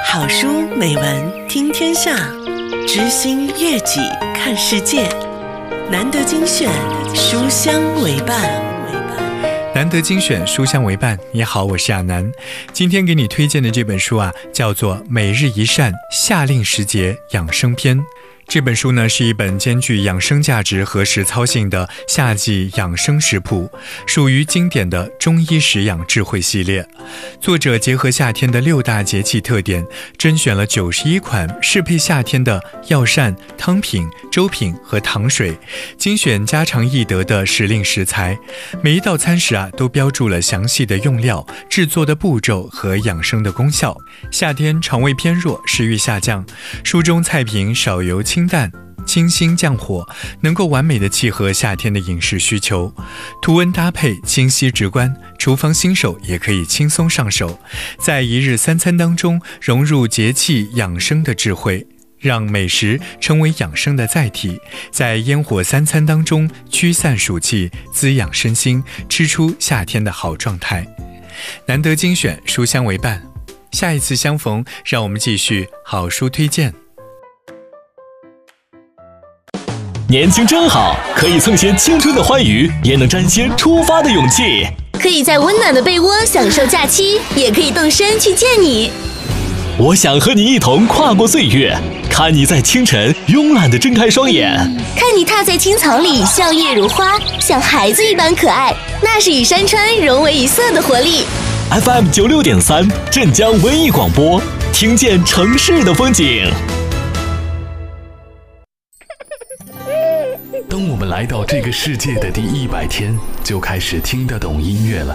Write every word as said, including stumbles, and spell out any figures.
好书美文听天下，知心悦己看世界。难得精选，书香为伴。 难得精选，书香为伴。你好，我是亚楠。今天给你推荐的这本书啊，叫做《每日一善夏令时节养生篇》。这本书呢，是一本兼具养生价值和实操性的夏季养生食谱，属于经典的中医食养智慧系列。作者结合夏天的六大节气特点，甄选了九十一款适配夏天的药膳、汤品、粥品和糖水，精选家常易得的时令食材。每一道餐食啊，都标注了详细的用料、制作的步骤和养生的功效。夏天肠胃偏弱，食欲下降，书中菜品少油清淡，清新降火，能够完美的契合夏天的饮食需求。图文搭配清晰直观，厨房新手也可以轻松上手，在一日三餐当中融入节气养生的智慧，让美食成为养生的载体，在烟火三餐当中驱散暑气，滋养身心，吃出夏天的好状态。难得精选，书香为伴。下一次相逢，让我们继续好书推荐。 年轻真好，可以蹭些青春的欢愉，也能沾些出发的勇气。 可以在温暖的被窝享受假期，也可以动身去见你。 我想和你一同跨过岁月，看你在清晨慵懒地睁开双眼， 看你踏在青草里笑靥如花，像孩子一般可爱，那是与山川融为一色的活力。 F M 九六点三，镇江文艺广播，听见城市的风景。 当我们来到这个世界的第一百天，就开始听得懂音乐了。